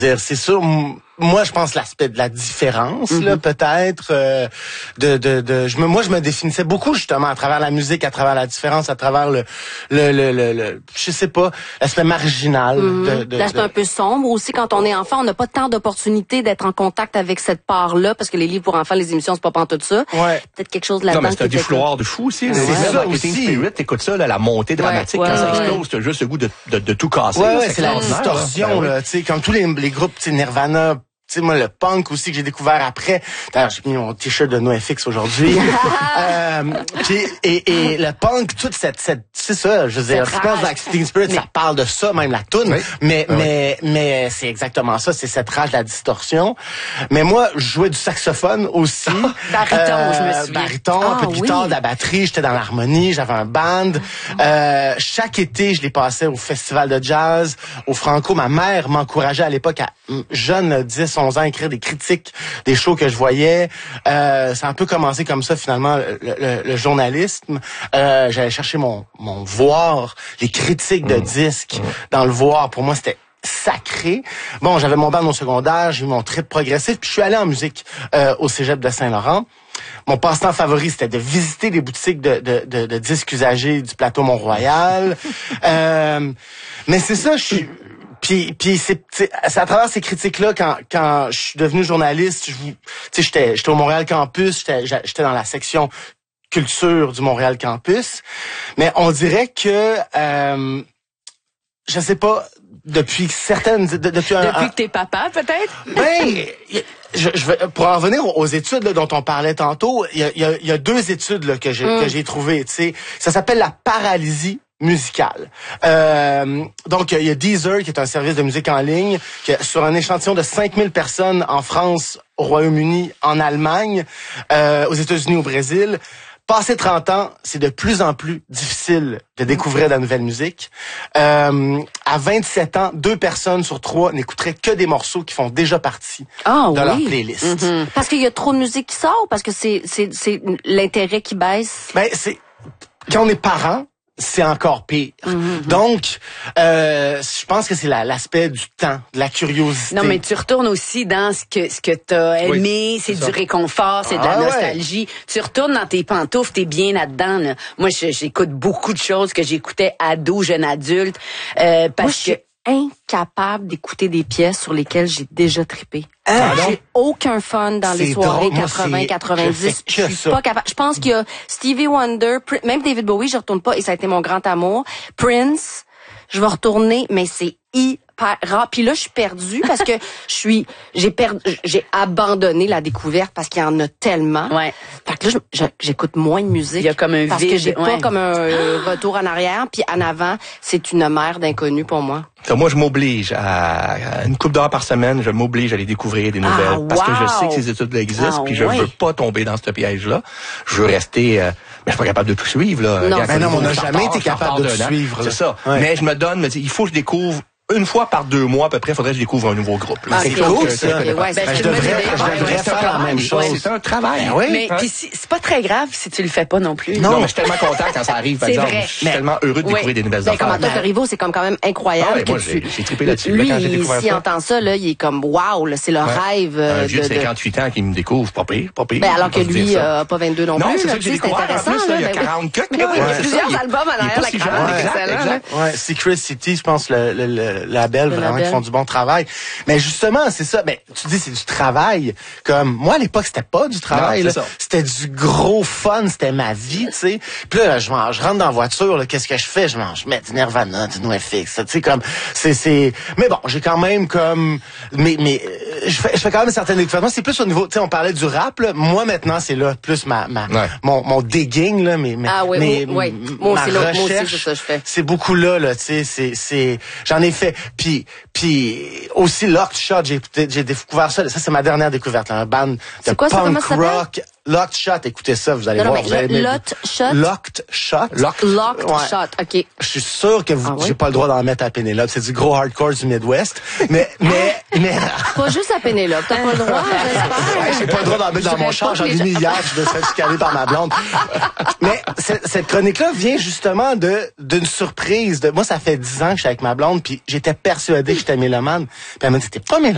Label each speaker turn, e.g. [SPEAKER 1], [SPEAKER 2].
[SPEAKER 1] C'est sûr, moi je pense l'aspect de la différence là peut-être moi je me définissais beaucoup justement à travers la musique, à travers la différence, à travers le je sais pas, l'aspect marginal
[SPEAKER 2] l'aspect un peu sombre aussi. Quand on est enfant, on n'a pas tant d'opportunités d'être en contact avec cette part-là parce que les livres pour enfants, les émissions, c'est pas pantoute ça.
[SPEAKER 1] Ouais.
[SPEAKER 2] Peut-être quelque chose là-dedans.
[SPEAKER 3] Non, mais c'est un défouloir de fou aussi.
[SPEAKER 1] C'est ça
[SPEAKER 3] Marketing
[SPEAKER 1] aussi.
[SPEAKER 3] Spirit, t'écoutes ça, là, la montée dramatique quand ça explose, t'as juste le goût de tout casser.
[SPEAKER 1] Ouais, c'est la
[SPEAKER 3] extraordinaire,
[SPEAKER 1] distorsion là, tu sais, comme tous les groupes, tu sais, Nirvana. Tu sais, moi, le punk aussi que j'ai découvert après. D'ailleurs, j'ai mis mon t-shirt de NoFX aujourd'hui. Et le punk, toute cette c'est ça, je veux dire, je pense que Teen Spirit, ça parle de ça, même la toune. Oui. Mais c'est exactement ça, c'est cette rage de la distorsion. Mais moi, je jouais du saxophone aussi.
[SPEAKER 2] Bariton, je me souviens.
[SPEAKER 1] Bariton, un peu de guitare, de la batterie, j'étais dans l'harmonie, j'avais un band. Chaque été, je les passais au festival de jazz, au Franco. Ma mère m'encourageait à l'époque, à jeune 10, 11 ans, à écrire des critiques des shows que je voyais. Ça a un peu commencé comme ça, finalement, le journalisme. J'allais chercher mon voir, les critiques de disques dans le voir. Pour moi, c'était sacré. Bon, j'avais mon band au secondaire, j'ai eu mon trip progressif, puis je suis allé en musique au Cégep de Saint-Laurent. Mon passe-temps favori, c'était de visiter des boutiques de disques usagés du plateau Mont-Royal. Mais c'est ça, Puis c'est à travers ces critiques-là, quand je suis devenu journaliste, tu sais, j'étais au Montréal Campus, j'étais dans la section culture du Montréal Campus, mais on dirait que je sais pas, depuis
[SPEAKER 4] que t'es papa, peut-être?
[SPEAKER 1] Ben, je vais, pour en revenir aux études là, dont on parlait tantôt, il y a 2 études là, que j'ai trouvées, tu sais. Ça s'appelle la paralysie musicale. Donc, il y a Deezer, qui est un service de musique en ligne, qui sur un échantillon de 5000 personnes en France, au Royaume-Uni, en Allemagne, aux États-Unis, au Brésil. Passé 30 ans, c'est de plus en plus difficile de découvrir de la nouvelle musique. À 27 ans, 2 personnes sur 3 n'écouteraient que des morceaux qui font déjà partie de leur playlist.
[SPEAKER 2] Parce qu'il y a trop de musique qui sort ou parce que c'est l'intérêt qui baisse?
[SPEAKER 1] Ben, quand on est parent, c'est encore pire. Donc, je pense que c'est l'aspect du temps, de la curiosité.
[SPEAKER 4] Non, mais tu retournes aussi dans ce que t'as aimé, c'est du réconfort, c'est de la nostalgie. Tu retournes dans tes pantoufles, t'es bien là-dedans. Là. Moi, j'écoute beaucoup de choses que j'écoutais ado, jeune adulte, parce que
[SPEAKER 2] incapable d'écouter des pièces sur lesquelles j'ai déjà trippé. J'ai aucun fun dans les soirées 80-90. Je suis pas capable. Je pense qu'il y a Stevie Wonder, même David Bowie, je retourne pas et ça a été mon grand amour. Prince, je vais retourner, mais c'est hyper rare. Puis là, je suis perdue parce que j'ai abandonné la découverte parce qu'il y en a tellement. Ouais. Fait que là, j'écoute moins de musique.
[SPEAKER 4] Il y a comme un
[SPEAKER 2] parce
[SPEAKER 4] vide.
[SPEAKER 2] Que j'ai pas comme un retour en arrière. Puis en avant, c'est une mer d'inconnu pour moi.
[SPEAKER 3] Moi, je m'oblige à une couple d'heures par semaine, je m'oblige à aller découvrir des nouvelles. Parce que je sais que ces études-là existent, puis je veux pas tomber dans ce piège-là. Je veux rester... mais je suis pas capable de tout suivre, là.
[SPEAKER 1] Non, on n'a jamais été capable de tout suivre.
[SPEAKER 3] C'est ça. Ouais. Mais je me dis, il faut que je découvre une fois par 2 mois, à peu près, il faudrait que je découvre un nouveau groupe.
[SPEAKER 1] C'est cool, ça. Je devrais faire la même chose.
[SPEAKER 3] C'est un travail.
[SPEAKER 4] Mais c'est pas très grave si tu le fais pas non plus.
[SPEAKER 3] Non, mais je suis tellement content quand ça arrive, par exemple. Je suis tellement heureux de découvrir des nouvelles affaires.
[SPEAKER 2] Comme Antoine Corriveau, c'est quand même incroyable.
[SPEAKER 3] Moi, j'ai trippé là-dessus.
[SPEAKER 2] Lui,
[SPEAKER 3] quand j'ai découvert ça.
[SPEAKER 2] s'il entend ça, là, il est comme, wow, c'est le rêve.
[SPEAKER 3] Un vieux de 58 ans qui me découvre, pas pire.
[SPEAKER 2] Ben, alors que lui, pas 22 non plus.
[SPEAKER 3] Non, c'est ça que j'ai découvert.
[SPEAKER 2] Intéressant,
[SPEAKER 3] il y a 40 cucs.
[SPEAKER 2] Il y a plusieurs albums en arrière, la cravate.
[SPEAKER 1] Ouais, Secret City, je pense, le label, vraiment, qui font du bon travail. Mais justement, c'est ça. Mais tu dis, c'est du travail. Comme, moi, à l'époque, c'était pas du travail, là. C'était du gros fun. C'était ma vie, tu sais. Puis là, je rentre dans la voiture, là. Qu'est-ce que je fais? Je mets du Nirvana, du NoFX, tu sais, comme, mais bon, j'ai quand même comme, mais, je fais quand même certaines découvertes. Moi, c'est plus au niveau, tu sais, on parlait du rap, là. Moi, maintenant, c'est là, plus mon digging, là, ma recherche. C'est beaucoup là, tu sais, j'en ai fait. Puis aussi Locked Shot, j'ai découvert ça. Ça, c'est ma dernière découverte, là, un band de punk rock. Locked Shot, écoutez ça, vous allez voir.
[SPEAKER 2] Locked Shot.
[SPEAKER 1] Locked Shot.
[SPEAKER 2] Locked Shot, OK.
[SPEAKER 1] Je suis sûr que j'ai pas le droit d'en mettre à Pénélope. C'est du gros hardcore du Midwest. Mais.
[SPEAKER 2] Pas juste à Pénélope. T'as pas le droit, j'espère.
[SPEAKER 1] J'ai pas le droit d'en mettre dans mon char. J'en ai mis hier. Je me serais chicané par ma blonde. Mais cette chronique-là vient justement d'une surprise. Moi, ça fait 10 ans que je suis avec ma blonde, puis j'étais persuadé que j'étais mélomane. Puis elle m'a dit, t'es pas mélomane.